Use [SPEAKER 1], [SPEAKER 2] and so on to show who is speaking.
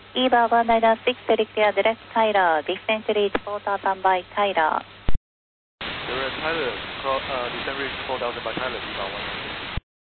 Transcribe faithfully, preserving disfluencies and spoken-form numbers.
[SPEAKER 1] Eva one nine six, select air direct Tyler, descent reach four thousand by Tyler.
[SPEAKER 2] Direct Tyler, uh, descent reach four thousand by Tyler, Eva one nine six.